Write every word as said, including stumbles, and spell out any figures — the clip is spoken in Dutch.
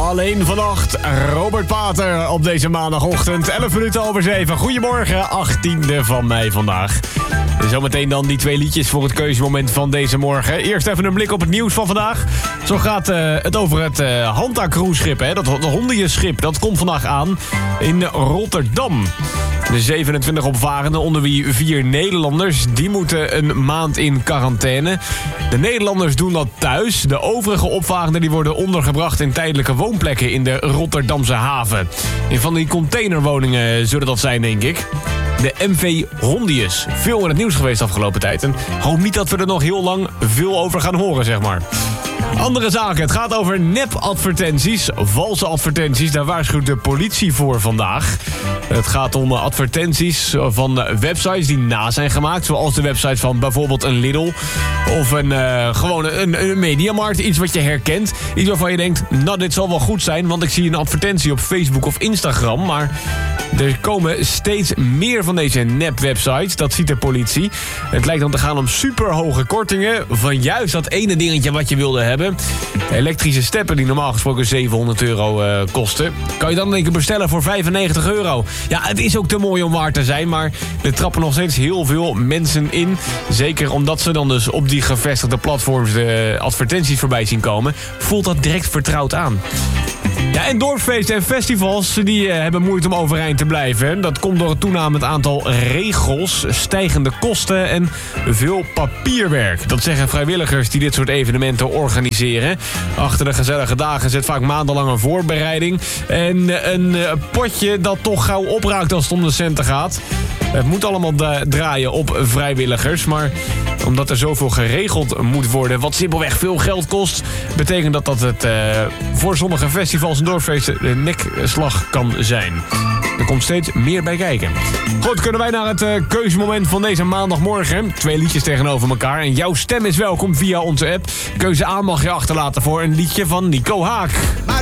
Alleen vannacht, Robert Pater op deze maandagochtend, elf minuten over zeven. Goedemorgen, achttiende van mei vandaag. Zometeen dan die twee liedjes voor het keuzemoment van deze morgen. Eerst even een blik op het nieuws van vandaag. Zo gaat uh, het over het uh, Hanta cruiseschip, hè? Dat, dat hondenschip. Dat komt vandaag aan in Rotterdam. De zevenentwintig opvarenden, onder wie vier Nederlanders, die moeten een maand in quarantaine. De Nederlanders doen dat thuis. De overige opvarenden die worden ondergebracht in tijdelijke woonplekken in de Rotterdamse haven. In van die containerwoningen zullen dat zijn, denk ik. De M V Hondius. Veel in het nieuws geweest de afgelopen tijd. En hoop niet dat we er nog heel lang veel over gaan horen, zeg maar. Andere zaken. Het gaat over nep-advertenties. Valse advertenties. Daar waarschuwt de politie voor vandaag. Het gaat om advertenties van websites die na zijn gemaakt. Zoals de website van bijvoorbeeld een Lidl. Of een, uh, gewoon een, een Mediamarkt. Iets wat je herkent. Iets waarvan je denkt, nou dit zal wel goed zijn. Want ik zie een advertentie op Facebook of Instagram. Maar er komen steeds meer van deze nep-websites. Dat ziet de politie. Het lijkt dan te gaan om superhoge kortingen. Van juist dat ene dingetje wat je wilde hebben. Elektrische steppen die normaal gesproken zevenhonderd euro uh, kosten. Kan je dan in één keer bestellen voor vijfennegentig euro. Ja, het is ook te mooi om waar te zijn. Maar er trappen nog steeds heel veel mensen in. Zeker omdat ze dan dus op die gevestigde platforms de advertenties voorbij zien komen. Voelt dat direct vertrouwd aan. Ja, en dorpsfeesten en festivals die uh, hebben moeite om overeind te blijven. Dat komt door het toenamend aantal regels, stijgende kosten en veel papierwerk. Dat zeggen vrijwilligers die dit soort evenementen organiseren. Achter de gezellige dagen zit vaak maandenlange voorbereiding. En een uh, potje dat toch gauw opraakt als het om de centen gaat. Het moet allemaal da- draaien op vrijwilligers, maar omdat er zoveel geregeld moet worden, wat simpelweg veel geld kost, betekent dat dat het uh, voor sommige festivals en dorpsfeesten de nekslag kan zijn. Er komt steeds meer bij kijken. Goed, kunnen wij naar het uh, keuzemoment van deze maandagmorgen. Twee liedjes tegenover elkaar en jouw stem is welkom via onze app. Keuze A mag je achterlaten voor een liedje van Nico Haak.